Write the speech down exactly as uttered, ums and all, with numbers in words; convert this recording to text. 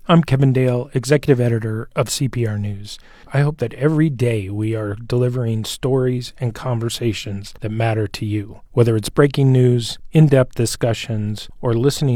I'm Kevin Dale, Executive Editor of C P R News. I hope that every day we are delivering stories and conversations that matter to you, whether it's breaking news, in-depth discussions, or listening